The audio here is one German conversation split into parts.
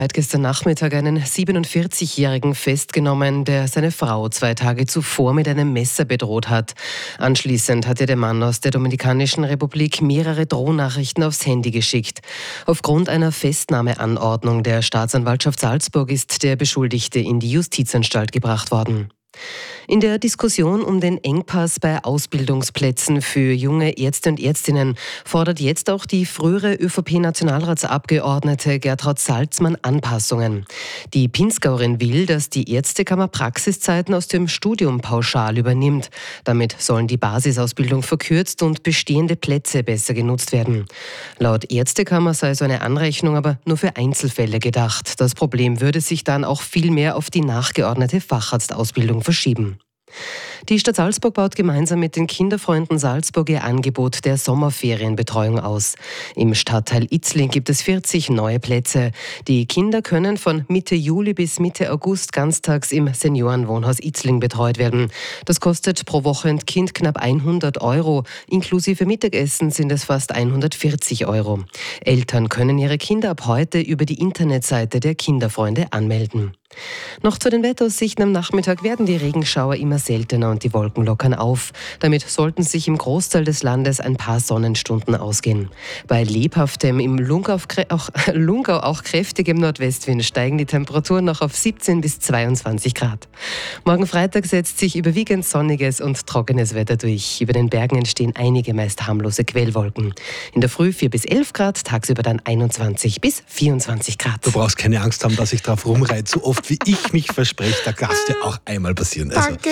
Hat gestern Nachmittag einen 47-Jährigen festgenommen, der seine Frau 2 Tage zuvor mit einem Messer bedroht hat. Anschließend hatte der Mann aus der Dominikanischen Republik mehrere Drohnachrichten aufs Handy geschickt. Aufgrund einer Festnahmeanordnung der Staatsanwaltschaft Salzburg ist der Beschuldigte in die Justizanstalt gebracht worden. In der Diskussion um den Engpass bei Ausbildungsplätzen für junge Ärzte und Ärztinnen fordert jetzt auch die frühere ÖVP-Nationalratsabgeordnete Gertraud Salzmann Anpassungen. Die Pinzgauerin will, dass die Ärztekammer Praxiszeiten aus dem Studium pauschal übernimmt. Damit sollen die Basisausbildung verkürzt und bestehende Plätze besser genutzt werden. Laut Ärztekammer sei so eine Anrechnung aber nur für Einzelfälle gedacht. Das Problem würde sich dann auch viel mehr auf die nachgeordnete Facharztausbildung verschieben. Die Stadt Salzburg baut gemeinsam mit den Kinderfreunden Salzburg ihr Angebot der Sommerferienbetreuung aus. Im Stadtteil Itzling gibt es 40 neue Plätze. Die Kinder können von Mitte Juli bis Mitte August ganztags im Seniorenwohnhaus Itzling betreut werden. Das kostet pro Woche und Kind knapp 100 €. Inklusive Mittagessen sind es fast 140 €. Eltern können ihre Kinder ab heute über die Internetseite der Kinderfreunde anmelden. Noch zu den Wetteraussichten: Am Nachmittag werden die Regenschauer immer seltener und die Wolken lockern auf. Damit sollten sich im Großteil des Landes ein paar Sonnenstunden ausgehen. Bei lebhaftem im Lungau auch kräftigem Nordwestwind steigen die Temperaturen noch auf 17 bis 22 Grad. Morgen Freitag setzt sich überwiegend sonniges und trockenes Wetter durch. Über den Bergen entstehen einige meist harmlose Quellwolken. In der Früh 4 bis 11 Grad, tagsüber dann 21 bis 24 Grad. Du brauchst keine Angst haben, dass ich drauf rumreite. So oft wie ich mich verspreche, da kann es dir auch einmal passieren. Danke.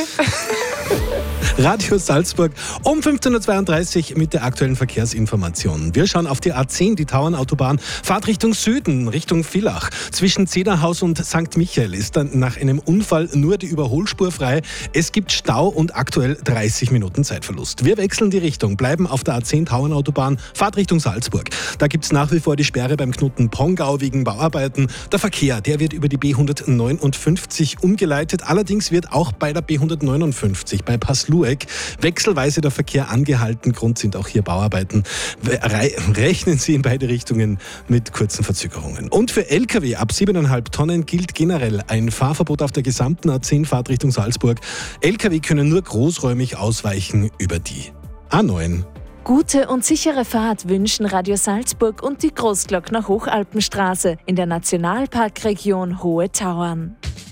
Radio Salzburg um 15.32 Uhr mit der aktuellen Verkehrsinformation. Wir schauen auf die A10, die Tauernautobahn. Fahrt Richtung Süden, Richtung Villach. Zwischen Zederhaus und St. Michael ist dann nach einem Unfall nur die Überholspur frei. Es gibt Stau und aktuell 30 Minuten Zeitverlust. Wir wechseln die Richtung, bleiben auf der A10 Tauernautobahn. Fahrt Richtung Salzburg. Da gibt es nach wie vor die Sperre beim Knoten Pongau wegen Bauarbeiten. Der Verkehr, der wird über die B159 umgeleitet. Allerdings wird auch bei der B159 bei Passlueck wechselweise der Verkehr angehalten. Grund sind auch hier Bauarbeiten. Rechnen Sie in beide Richtungen mit kurzen Verzögerungen. Und für Lkw ab 7,5 Tonnen gilt generell ein Fahrverbot auf der gesamten A10 Fahrt Richtung Salzburg. Lkw können nur großräumig ausweichen über die A9. Gute und sichere Fahrt wünschen Radio Salzburg und die Großglockner Hochalpenstraße in der Nationalparkregion Hohe Tauern.